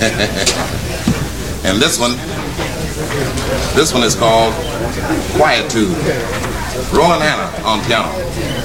And this one is called Quietude. Roland Hanna on piano.